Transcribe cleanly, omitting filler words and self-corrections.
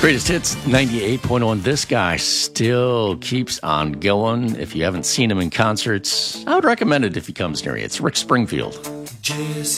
Greatest Hits 98.1. This guy still keeps on going. If you haven't seen him in concerts, I would recommend it if he comes near you. It's Rick Springfield.